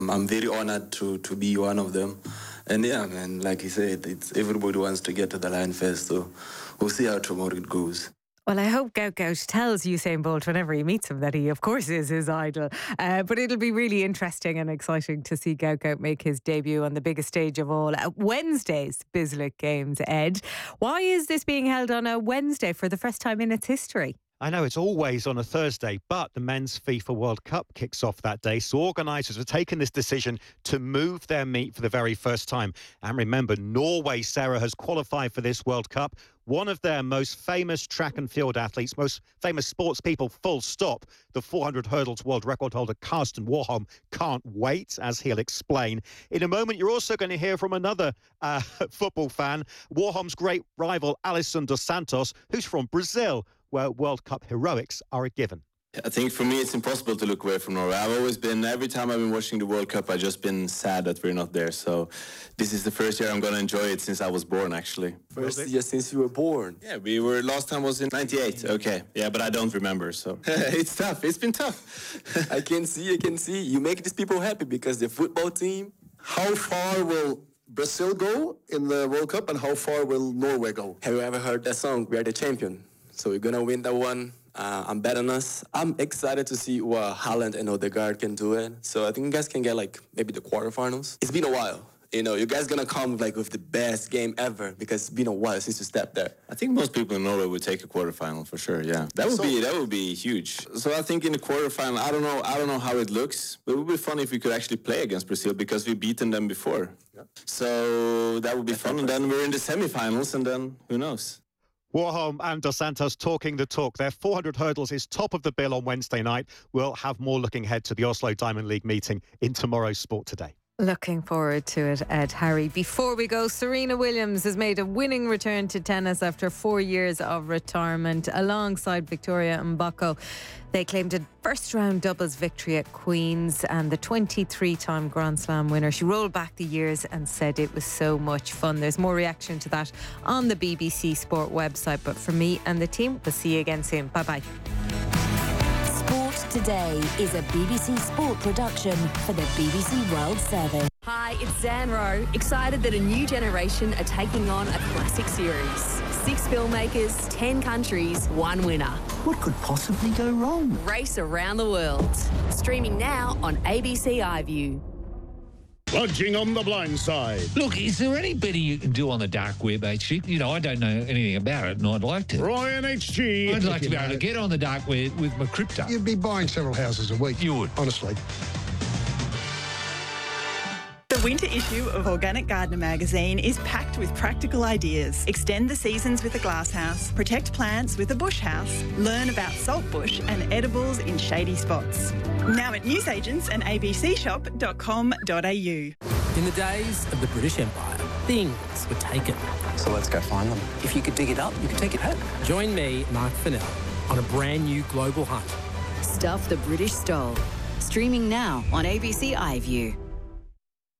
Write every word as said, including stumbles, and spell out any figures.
I'm very honored to, to be one of them. And yeah, man, like you said, it's, everybody wants to get to the line first, so we'll see how tomorrow it goes. Well, I hope Gout Gout tells Usain Bolt whenever he meets him that he, of course, is his idol. Uh, but it'll be really interesting and exciting to see Gout Gout make his debut on the biggest stage of all at Wednesday's Bislett Games, Ed. Why is this being held on a Wednesday for the first time in its history? I know it's always on a Thursday, but the Men's FIFA World Cup kicks off that day. So organisers have taken this decision to move their meet for the very first time. And remember, Norway, Sarah, has qualified for this World Cup. One of their most famous track and field athletes, most famous sports people, full stop, the four hundred hurdles world record holder Karsten Warholm, can't wait, as he'll explain. In a moment, you're also going to hear from another uh, football fan, Warholm's great rival, Alisson dos Santos, who's from Brazil, where World Cup heroics are a given. I think for me it's impossible to look away from Norway. I've always been, every time I've been watching the World Cup, I've just been sad that we're not there. So this is the first year I'm going to enjoy it since I was born, actually. First year since you were born? Yeah, we were, last time was in ninety-eight. Okay, yeah, but I don't remember, so. It's tough, it's been tough. I can see, I can see. You make these people happy because the football team. How far will Brazil go in the World Cup and how far will Norway go? Have you ever heard that song, We Are the Champion? So we're going to win that one. Uh, I'm betting us. I'm excited to see what Haaland and Odegaard can do it. So I think you guys can get like maybe the quarterfinals. It's been a while. You know, you guys going to come like with the best game ever because it's been a while since you stepped there. I think most people in Norway would take a quarterfinal for sure, yeah. That would so, be that would be huge. So I think in the quarterfinal, I don't know I don't know how it looks, but it would be fun if we could actually play against Brazil because we've beaten them before. Yeah. So that would be fun. And then we're in the semifinals and then who knows? Warholm and Dos Santos talking the talk. Their four hundred hurdles is top of the bill on Wednesday night. We'll have more looking ahead to the Oslo Diamond League meeting in tomorrow's Sport Today. Looking forward to it, Ed. Harry. Before we go, Serena Williams has made a winning return to tennis after four years of retirement alongside Victoria Mboko. They claimed a first round doubles victory at Queen's, and the twenty-three time Grand Slam winner, she rolled back the years and said it was so much fun. There's more reaction to that on the B B C Sport website, but for me and the team, we'll see you again soon. Bye bye. Today is a B B C Sport production for the B B C World Service. Hi, it's Zan Rowe. Excited that a new generation are taking on a classic series. Six filmmakers, ten countries, one winner. What could possibly go wrong? Race around the world. Streaming now on A B C iView. Lodging on the blind side. Look, is there any betting you can do on the dark web, H G? You know, I don't know anything about it, and I'd like to. Ryan H G. I'd like to be able to get on the dark web with my crypto. You'd be buying several houses a week. You would. Honestly. The winter issue of Organic Gardener magazine is packed with practical ideas. Extend the seasons with a glasshouse, protect plants with a bush house, learn about saltbush and edibles in shady spots. Now at newsagents and a b c shop dot com dot a u. In the days of the British Empire, things were taken. So let's go find them. If you could dig it up, you could take it home. Join me, Mark Fennell, on a brand new global hunt. Stuff the British stole. Streaming now on A B C iView.